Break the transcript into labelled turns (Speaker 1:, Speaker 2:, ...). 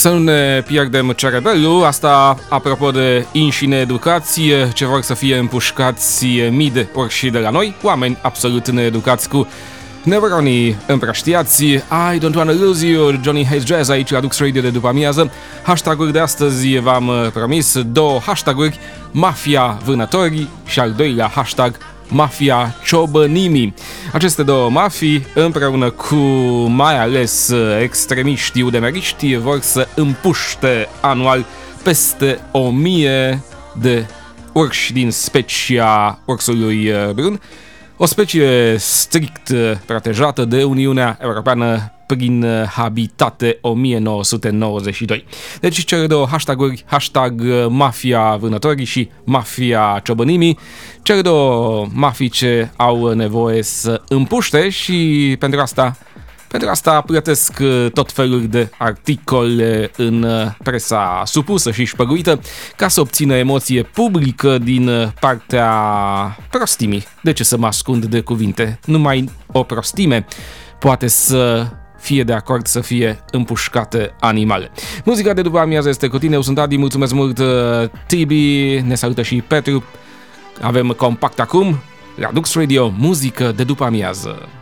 Speaker 1: Să nu ne pierdem cerebelul, asta apropo de inși needucație, ce vor să fie împușcați mii de orși de la noi, oameni absolut needucați cu neuronii împrăștiați. I don't wanna lose you, Johnny Hates Jazz aici la Dux Radio de după amiază. Hashtag-uri de astăzi v-am promis, două hashtag-uri, Mafia Vânătorii și al doilea hashtag Mafia Ciobănimii. Aceste două mafii, împreună cu mai ales extremiștii udemeriști, vor să împuște anual peste 1000 de urși din specia ursului brun, o specie strict protejată de Uniunea Europeană prin Habitate 1992. Deci cele două hashtag-uri, hashtag Mafia Vânătorii și Mafia Ciobănimii, cele două mafii ce au nevoie să împuște și pentru asta plătesc tot felul de articole în presa supusă și șpăguită ca să obțină emoție publică din partea prostimii. De ce să mă ascund de cuvinte? Numai o prostime poate să fie de acord să fie împușcate animale. Muzica de după amiază este cu tine, eu sunt Adi, mulțumesc mult Tibi, ne salută și Petru. Avem compact acum, la Dux Radio, muzică de după amiază.